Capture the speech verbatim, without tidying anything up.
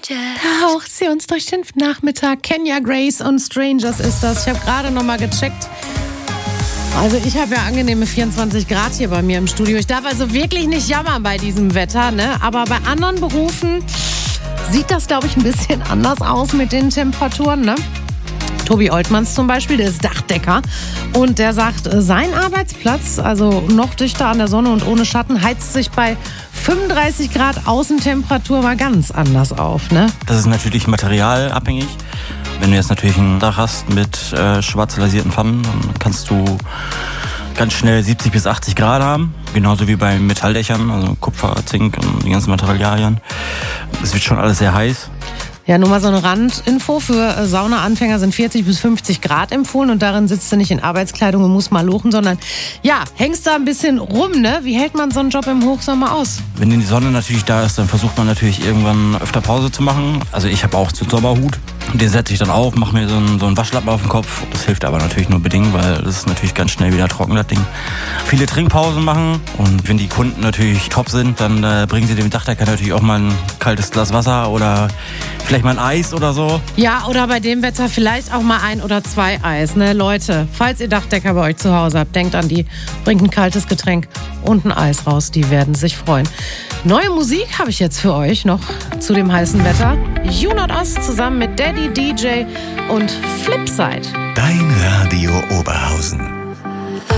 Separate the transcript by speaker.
Speaker 1: Da haucht sie uns durch den Nachmittag. Kenya Grace und Strangers ist das. Ich habe gerade noch mal gecheckt. Also ich habe ja angenehme vierundzwanzig Grad hier bei mir im Studio. Ich darf also wirklich nicht jammern bei diesem Wetter, ne? Aber bei anderen Berufen sieht das, glaube ich, ein bisschen anders aus mit den Temperaturen, ne? Tobi Oltmanns zum Beispiel, der ist Dachdecker und der sagt, sein Arbeitsplatz, also noch dichter an der Sonne und ohne Schatten, heizt sich bei fünfunddreißig Grad Außentemperatur mal ganz anders auf, ne?
Speaker 2: Das ist natürlich materialabhängig. Wenn du jetzt natürlich ein Dach hast mit äh, schwarz lasierten Pfannen, dann kannst du ganz schnell siebzig bis achtzig Grad haben. Genauso wie bei Metalldächern, also Kupfer, Zink und die ganzen Materialien. Es wird schon alles sehr heiß.
Speaker 1: Ja, nur mal so eine Randinfo. Für Sauna-Anfänger sind vierzig bis fünfzig Grad empfohlen und darin sitzt du nicht in Arbeitskleidung und musst mal lochen, sondern ja, hängst da ein bisschen rum, ne? Wie hält man so einen Job im Hochsommer aus?
Speaker 2: Wenn die Sonne natürlich da ist, dann versucht man natürlich irgendwann öfter Pause zu machen. Also ich habe auch so einen Sommerhut. Den setze ich dann auf, mache mir so einen, so einen Waschlappen auf den Kopf. Das hilft aber natürlich nur bedingt, weil das ist natürlich ganz schnell wieder trocken, das Ding. Viele Trinkpausen machen und wenn die Kunden natürlich top sind, dann äh, bringen sie dem Dachdecker natürlich auch mal ein kaltes Glas Wasser oder vielleicht mal ein Eis oder so.
Speaker 1: Ja, oder bei dem Wetter vielleicht auch mal ein oder zwei Eis, ne? Leute, falls ihr Dachdecker bei euch zu Hause habt, denkt an die, bringt ein kaltes Getränk und ein Eis raus, die werden sich freuen. Neue Musik habe ich jetzt für euch noch zu dem heißen Wetter. You Not Us zusammen mit Daddy D J und Flipside.
Speaker 3: Dein Radio Oberhausen.